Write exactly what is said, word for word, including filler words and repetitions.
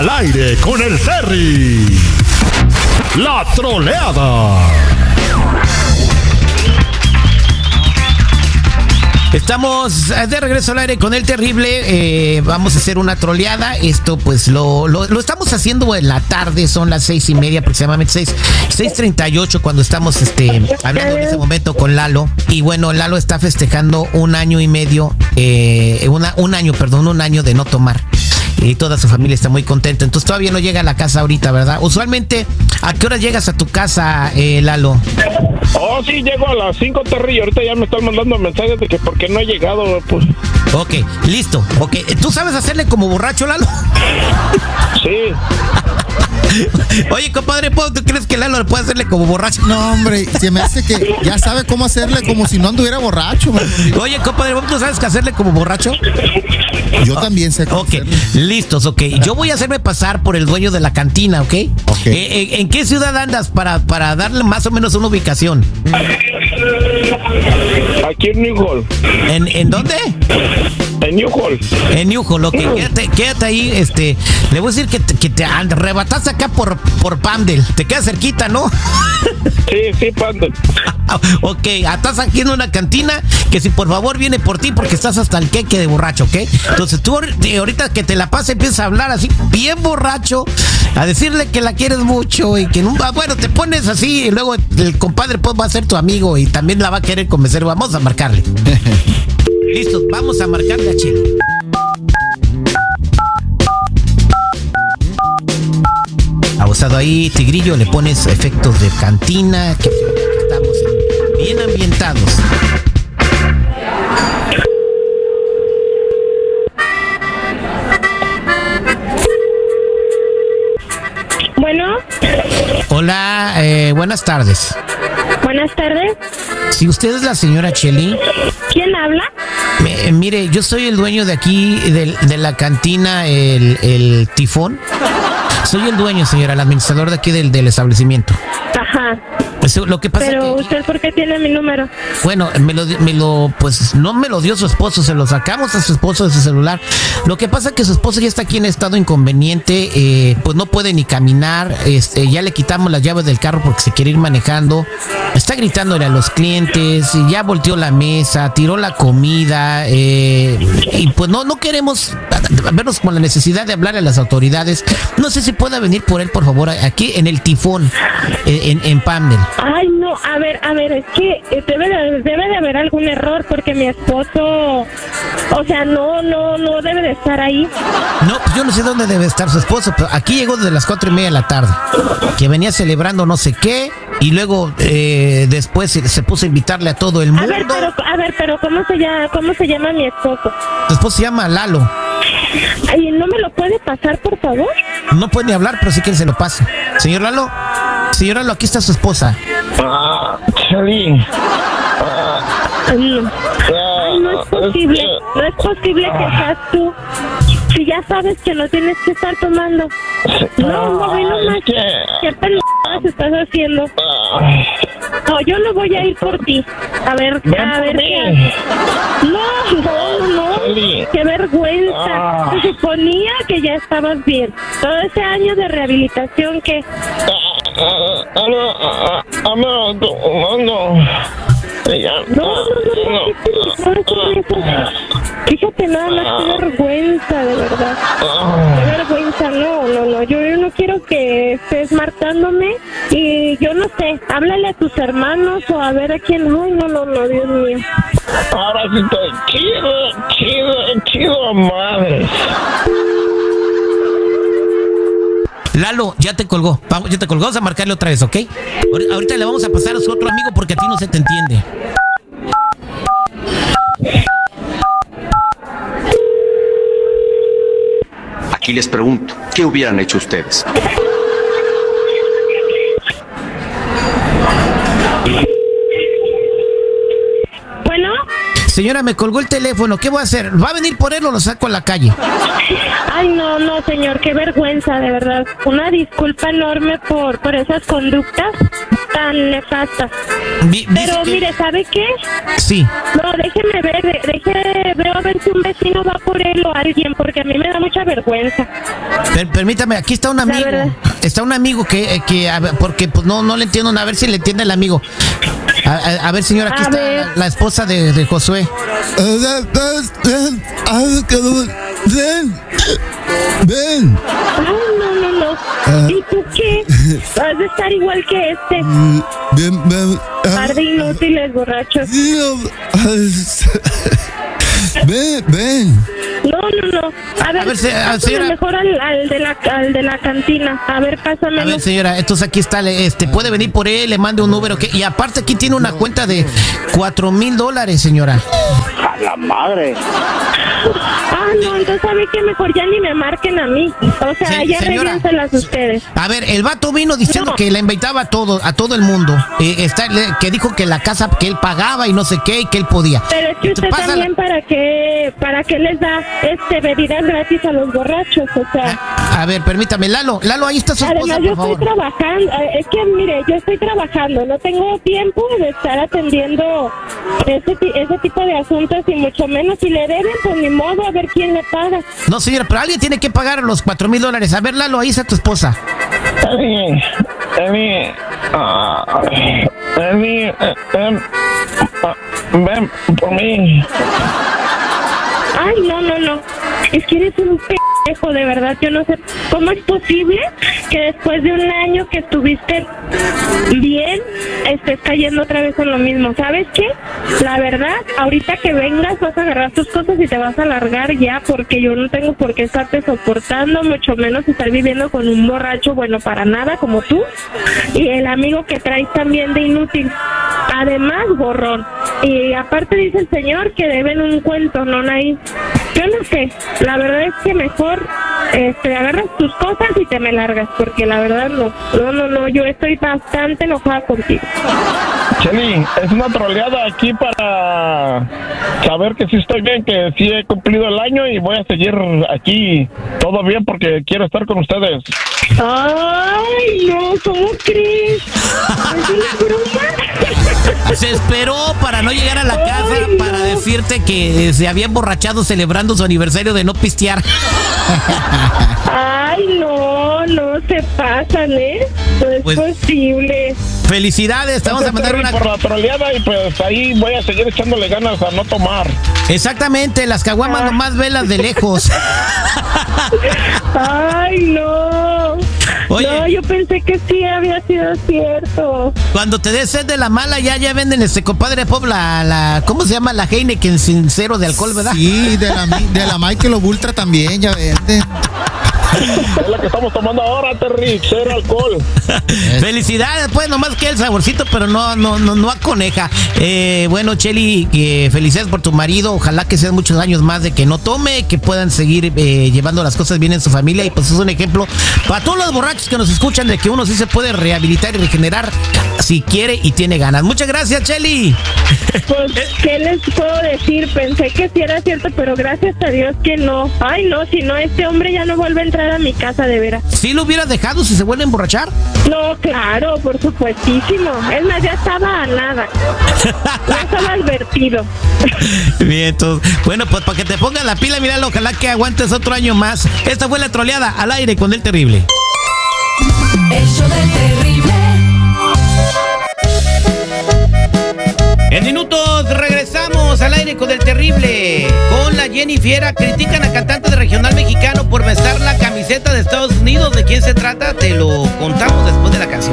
Al aire con el Terry. La troleada. Estamos de regreso al aire con el terrible. Eh, vamos a hacer una troleada. Esto pues lo, lo, lo estamos haciendo en la tarde. Son las seis y media aproximadamente, seis, seis treinta y ocho cuando estamos este, hablando en este momento con Lalo. Y bueno, Lalo está festejando un año y medio, eh, una, un año, perdón, un año de no tomar. Y toda su familia está muy contenta. Entonces todavía no llega a la casa ahorita, ¿verdad? Usualmente, ¿a qué hora llegas a tu casa, eh, Lalo? Oh, sí, llego a las cinco, Terry. Ahorita ya me están mandando mensajes de que por qué no he llegado, pues. Ok, listo. Ok, ¿tú sabes hacerle como borracho, Lalo? Sí. Oye, compadre, ¿tú crees que Lalo le puede hacerle como borracho? No, hombre, se me hace que ya sabe cómo hacerle como si no anduviera borracho. Man. Oye, compadre, ¿tú sabes qué hacerle como borracho? Yo también sé cómo Ok, hacerle. listos, ok. Yo voy a hacerme pasar por el dueño de la cantina, ¿ok? Ok. Eh, eh, ¿En qué ciudad andas para, para darle más o menos una ubicación? Aquí en New Hall. ¿En, en dónde? En New Hall. En New Hall, ok. Quédate, quédate ahí, este... Le voy a decir que te, que te arrebataste acá por, por Pamdel. Te queda cerquita, ¿no? Sí, sí, Pando. Ok, estás aquí en una cantina que si por favor viene por ti porque estás hasta el queque de borracho, ¿ok? Entonces tú ahorita que te la pases empiezas a hablar así bien borracho, a decirle que la quieres mucho y que nunca, bueno, te pones así y luego el compadre pues va a ser tu amigo y también la va a querer convencer. Vamos a marcarle. Listo, vamos a marcarle a Chile. Abusado ahí, Tigrillo, le pones efectos de cantina, que estamos bien ambientados. Bueno. Hola, eh, buenas tardes. Buenas tardes. Si usted es la señora Cheli. ¿Quién habla? Eh, mire, yo soy el dueño de aquí, de, de la cantina, el, el Tifón. Soy el dueño, señora, el administrador de aquí del, del establecimiento. Ajá. Eso, lo que pasa Pero que, usted, ¿por qué tiene mi número? bueno, me lo, me lo, pues no me lo dio su esposo, se lo sacamos a su esposo de su celular. Lo que pasa es que su esposo ya está aquí en estado inconveniente, eh, pues no puede ni caminar, este, ya le quitamos las llaves del carro porque se quiere ir manejando, está gritándole a los clientes, ya volteó la mesa, tiró la comida, eh, y pues no, no queremos vernos con la necesidad de hablarle a las autoridades. No sé si pueda venir por él, por favor, aquí en el Tifón, en, en Pamdel. Ay, no, a ver, a ver, es que debe de, debe de haber algún error porque mi esposo, o sea, no, no, no debe de estar ahí. No, pues yo no sé dónde debe estar su esposo, pero aquí llegó desde las cuatro y media de la tarde, que venía celebrando no sé qué, y luego eh, después se, se puso a invitarle a todo el mundo. A ver, pero, a ver, pero ¿cómo se llama, cómo se llama mi esposo? Su esposo se llama Lalo. Ay, ¿no me lo puede pasar, por favor? No puede ni hablar, pero sí que se lo pase. Señor Lalo, señor Lalo, aquí está su esposa. Ah, Cheli. Ay, no. Ay, no es posible, no es posible que seas tú. Si ya sabes que no tienes que estar tomando. No, no, ve nomás. ¿Qué pendejadas estás haciendo? No, yo no voy a ir por ti. A ver, a ver qué haces. No, no, no. Qué vergüenza. Se suponía que ya estabas bien. Todo ese año de rehabilitación que... No, no, no, no. No, no, no, no, no, fíjate nada más, qué vergüenza, de verdad. Qué vergüenza, no, no, no, yo, yo no quiero que estés marcándome y yo no sé, háblale a tus hermanos o a ver a quién. Ay, no, no, no, Dios mío. Ahora sí estoy chido, chido, chido, madre. Lalo, ya te colgó. Vamos, ya te colgó. Vamos a marcarle otra vez, ¿ok? Ahorita le vamos a pasar a su otro amigo porque a ti no se te entiende. Aquí les pregunto, ¿qué hubieran hecho ustedes? Bueno. Señora, me colgó el teléfono. ¿Qué voy a hacer? ¿Va a venir por él o lo saco a la calle? Ay, no, no, señor, qué vergüenza, de verdad. Una disculpa enorme por, por esas conductas. tan nefasta. Vi- dice Pero que- mire, ¿sabe qué? Sí. No, déjeme ver, déjeme veo a ver si un vecino va por él o alguien, porque a mí me da mucha vergüenza. Per- permítame, aquí está un amigo. verdad. Está un amigo que, que a ver, porque pues no, no le entiendo, a ver si le entiende el amigo. A, a- a ver, señora, aquí A está ver. la, la esposa de, de Josué. Ven, ven. Ay, no, no, no. ¿Y tú qué? Vas a estar igual que este. Ven, ven. Par de inútiles, borrachos. Ven, ven. No, no, no. A ver, A ver, se- a- pásame señora. mejor al, al, de la, al de la cantina. A ver, A pásamelo. ver, señora, entonces aquí está, le- este, puede venir por él, le mande un número, que, y aparte aquí tiene una cuenta de cuatro mil dólares, señora. A la madre. Ah, no, entonces sabe que mejor ya ni me marquen a mí. O sea, Sí, ya señora. arréglenselas ustedes. A ver, el vato vino diciendo No. que le invitaba a todo, a todo el mundo, eh, está, le- que dijo que la casa, que él pagaba y no sé qué, y que él podía. Pero es que usted Pásala. también para qué, para qué les da este bebidas gratis a los borrachos, o sea. A, a ver, permítame, Lalo, Lalo, ahí está su esposa, Además, yo por estoy favor. trabajando, eh, es que mire, yo estoy trabajando, no tengo tiempo de estar atendiendo ese, ti- ese tipo de asuntos y mucho menos si le deben, pues ni modo, a ver quién le paga. No, señora, pero alguien tiene que pagar los cuatro mil dólares. A ver, Lalo, ahí está tu esposa. Emi, Emi, ah, Emi, eh, em, ah, ven por mí. Ay, no, no, no, es que eres un pendejo, de verdad, yo no sé cómo es posible que después de un año que estuviste bien, estés cayendo otra vez en lo mismo. ¿Sabes qué? La verdad, ahorita que vengas vas a agarrar tus cosas y te vas a largar ya, porque yo no tengo por qué estarte soportando, mucho menos estar viviendo con un borracho bueno para nada como tú y el amigo que traes también de inútil. Además, borrón. Y aparte dice el señor que deben un cuento, ¿no, Nay? Yo no sé, la verdad es que mejor este, agarras tus cosas y te me largas, porque la verdad no, no, no, no, yo estoy bastante enojada contigo. Cheli, es una troleada aquí para saber que sí estoy bien, que sí he cumplido el año y voy a seguir aquí todo bien porque quiero estar con ustedes. Ay, no, ¿cómo crees? ¿Es una broma? Se esperó para no llegar a la casa Ay, para no. decirte que se había emborrachado celebrando su aniversario de no pistear. Ay, no, no se pasan, ¿eh? No es Pues- posible. Felicidades, te vamos a mandar Terry, una... por la troleada y pues ahí voy a seguir echándole ganas a no tomar. Exactamente, las caguamas Ah. nomás velas de lejos. Ay, no. Oye. No, yo pensé que sí había sido cierto. Cuando te des sed de la mala, ya ya venden este compadre Pop, la, la, ¿cómo se llama? La Heineken sin cero de alcohol, ¿verdad? Sí, de la, mi- de la Michael Ultra también, ya vende. Es la que estamos tomando ahora, Terry, cero alcohol. Felicidades, pues, nomás que el saborcito, pero no, no, no, no aconeja. Eh, bueno, Cheli, que felicidades por tu marido. Ojalá que sean muchos años más de que no tome, que puedan seguir eh, llevando las cosas bien en su familia. Y pues es un ejemplo para todos los borrachos que nos escuchan de que uno sí se puede rehabilitar y regenerar si quiere y tiene ganas. Muchas gracias, Cheli. Pues, ¿qué les puedo decir? Pensé que sí era cierto, pero gracias a Dios que no. Ay, no, si no, este hombre ya no vuelve a entrar a mi casa, de veras. ¿Sí lo hubieras dejado si se vuelve a emborrachar? No, claro, por supuestísimo. Es más, ya estaba a nada. Ya estaba advertido. Bien, entonces, bueno, pues para que te pongas la pila, mira, ojalá que aguantes otro año más. Esta fue la troleada al aire con el terrible. El show del terrible. En minutos regresamos al aire con el terrible. Con la Jenny Fiera critican a cantante de regional mexicano por besar la camiseta de Estados Unidos. ¿De quién se trata? Te lo contamos después de la canción.